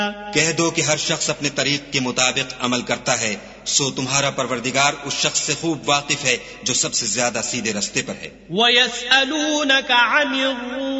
कह दो कि हर शख्स अपने तरीक के मुताबिक अमल करता है, सो तुम्हारा परवरदिगार उस शख्स से खूब वाकिफ है जो सबसे ज्यादा सीधे रस्ते पर है।